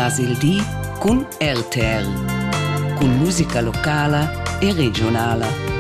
Tras il di cun RTR, cun musica locala e regionala.